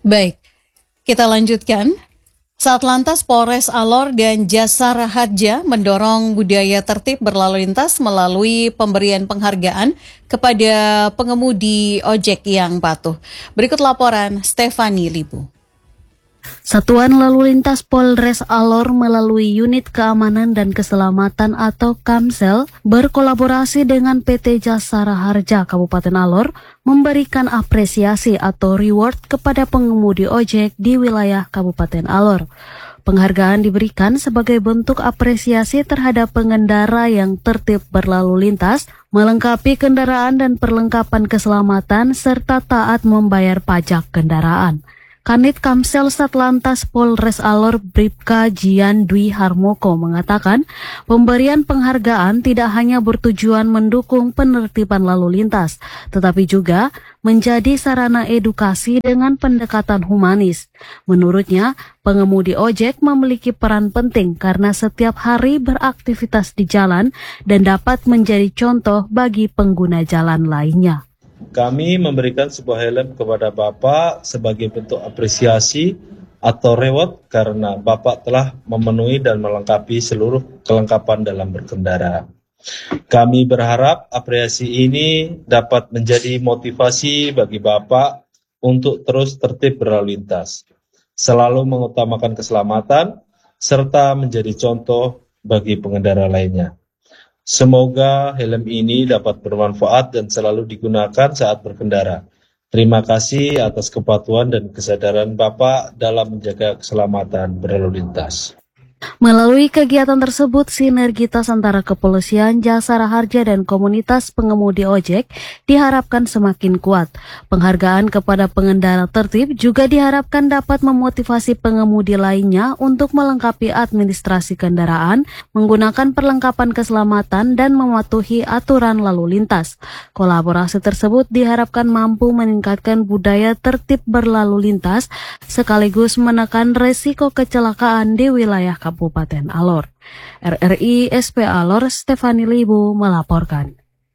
Baik, kita lanjutkan. Satlantas Polres Alor dan Jasara Harja mendorong budaya tertib berlalu lintas melalui pemberian penghargaan kepada pengemudi ojek yang patuh. Berikut laporan Stefani Libu. Satuan Lalu Lintas Polres Alor melalui Unit Keamanan dan Keselamatan atau Kamsel berkolaborasi dengan PT Jasara Harja Kabupaten Alor memberikan apresiasi atau reward kepada pengemudi ojek di wilayah Kabupaten Alor. Penghargaan diberikan sebagai bentuk apresiasi terhadap pengendara yang tertib berlalu lintas, melengkapi kendaraan dan perlengkapan keselamatan, serta taat membayar pajak kendaraan. Kanit Kamsel Satlantas Polres Alor Bribka Jian Dwi Harmoko mengatakan, pemberian penghargaan tidak hanya bertujuan mendukung penertiban lalu lintas, tetapi juga menjadi sarana edukasi dengan pendekatan humanis. Menurutnya, pengemudi ojek memiliki peran penting karena setiap hari beraktivitas di jalan dan dapat menjadi contoh bagi pengguna jalan lainnya. Kami memberikan sebuah helm kepada Bapak sebagai bentuk apresiasi atau reward karena Bapak telah memenuhi dan melengkapi seluruh kelengkapan dalam berkendara. Kami berharap apresiasi ini dapat menjadi motivasi bagi Bapak untuk terus tertib berlalu lintas, selalu mengutamakan keselamatan, serta menjadi contoh bagi pengendara lainnya. Semoga helm ini dapat bermanfaat dan selalu digunakan saat berkendara. Terima kasih atas kepatuhan dan kesadaran Bapak dalam menjaga keselamatan berlalu lintas. Melalui kegiatan tersebut, sinergitas antara kepolisian, Jasara Harja, dan komunitas pengemudi ojek diharapkan semakin kuat. Penghargaan kepada pengendara tertib juga diharapkan dapat memotivasi pengemudi lainnya untuk melengkapi administrasi kendaraan, menggunakan perlengkapan keselamatan, dan mematuhi aturan lalu lintas. Kolaborasi tersebut diharapkan mampu meningkatkan budaya tertib berlalu lintas, sekaligus menekan resiko kecelakaan di wilayah Kabupaten Alor. RRI SP Alor Stefani Libu melaporkan.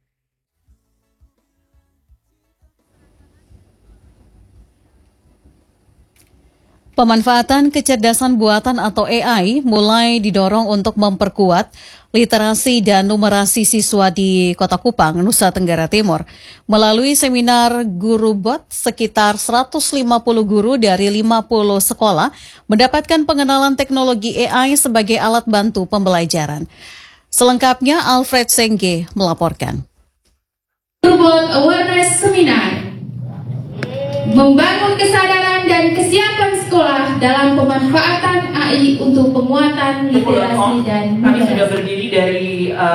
Pemanfaatan kecerdasan buatan atau AI mulai didorong untuk memperkuat literasi dan numerasi siswa di Kota Kupang, Nusa Tenggara Timur. Melalui seminar Guru Bot, sekitar 150 guru dari 50 sekolah mendapatkan pengenalan teknologi AI sebagai alat bantu pembelajaran. Selengkapnya Alfred Sengge melaporkan. Guru Bot Awareness Seminar membangun kesadaran dan kesiapan sekolah dalam pemanfaatan AI untuk penguatan literasi dan kami sudah berdiri dari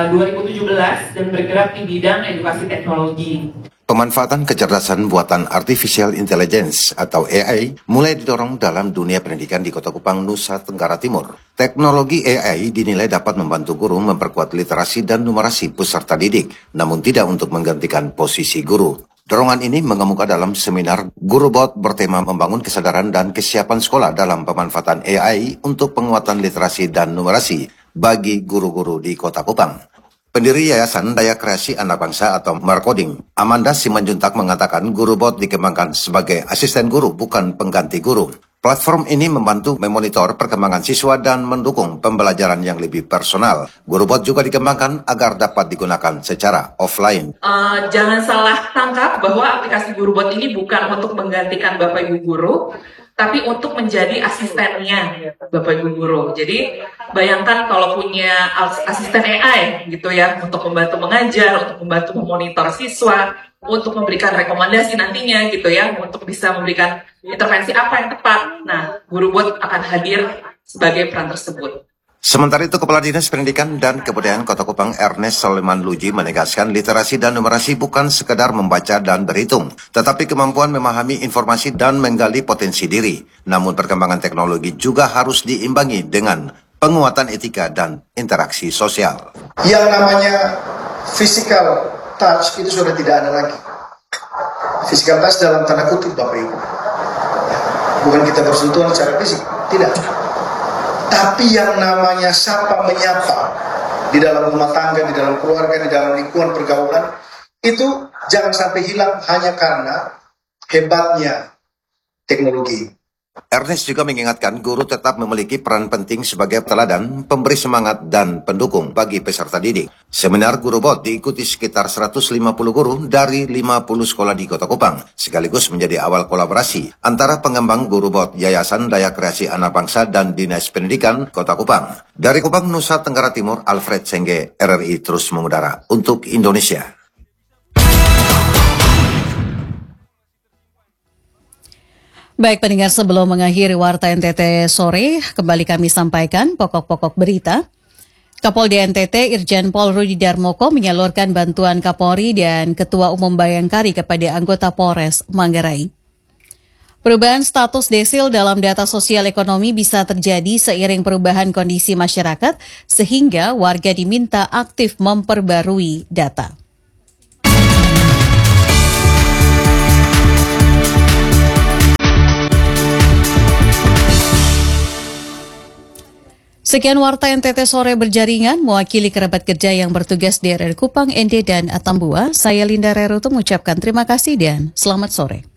2017 dan bergerak di bidang edukasi teknologi. Pemanfaatan kecerdasan buatan Artificial Intelligence atau AI mulai didorong dalam dunia pendidikan di Kota Kupang, Nusa Tenggara Timur. Teknologi AI dinilai dapat membantu guru memperkuat literasi dan numerasi peserta didik, namun tidak untuk menggantikan posisi guru. Dorongan ini mengemuka dalam seminar Guru Bot bertema membangun kesadaran dan kesiapan sekolah dalam pemanfaatan AI untuk penguatan literasi dan numerasi bagi guru-guru di Kota Kupang. Pendiri Yayasan Daya Kreasi Anak Bangsa atau Markoding, Amanda Simanjuntak mengatakan Guru Bot dikembangkan sebagai asisten guru bukan pengganti guru. Platform ini membantu memonitor perkembangan siswa dan mendukung pembelajaran yang lebih personal. Guru Bot juga dikembangkan agar dapat digunakan secara offline. Jangan salah tangkap bahwa aplikasi Guru Bot ini bukan untuk menggantikan Bapak Ibu guru, tapi untuk menjadi asistennya Bapak Ibu guru. Jadi bayangkan kalau punya asisten AI gitu ya, untuk membantu mengajar, untuk membantu memonitor siswa, untuk memberikan rekomendasi nantinya gitu ya, untuk bisa memberikan intervensi apa yang tepat. Nah, Guru Bot akan hadir sebagai peran tersebut. Sementara itu, Kepala Dinas Pendidikan dan Kebudayaan Kota Kupang Ernest Soleman Luji menegaskan literasi dan numerasi bukan sekedar membaca dan berhitung, tetapi kemampuan memahami informasi dan menggali potensi diri. Namun perkembangan teknologi juga harus diimbangi dengan penguatan etika dan interaksi sosial. Yang namanya physical touch itu sudah tidak ada lagi. Physical touch dalam tanda kutip Bapak Ibu. Bukan kita bersentuhan secara fisik, tidak. Tapi yang namanya sapa menyapa di dalam rumah tangga, di dalam keluarga, di dalam lingkungan pergaulan, itu jangan sampai hilang hanya karena hebatnya teknologi. Ernest juga mengingatkan guru tetap memiliki peran penting sebagai teladan, pemberi semangat, dan pendukung bagi peserta didik. Seminar Guru Bot diikuti sekitar 150 guru dari 50 sekolah di Kota Kupang, sekaligus menjadi awal kolaborasi antara pengembang Guru Bot Yayasan Daya Kreasi Anak Bangsa dan Dinas Pendidikan Kota Kupang. Dari Kupang, Nusa Tenggara Timur, Alfred Sengge, RRI terus mengudara untuk Indonesia. Baik pendengar, sebelum mengakhiri Warta NTT sore, kembali kami sampaikan pokok-pokok berita. Kapolda NTT Irjen Pol Rudi Darmoko menyalurkan bantuan Kapolri dan Ketua Umum Bayangkari kepada anggota Polres Manggarai. Perubahan status desil dalam data sosial ekonomi bisa terjadi seiring perubahan kondisi masyarakat, sehingga warga diminta aktif memperbarui data. Sekian Warta NTT sore berjaringan, mewakili kerabat kerja yang bertugas di RRI Kupang, ND, dan Atambua, saya Linda Rerutu mengucapkan terima kasih dan selamat sore.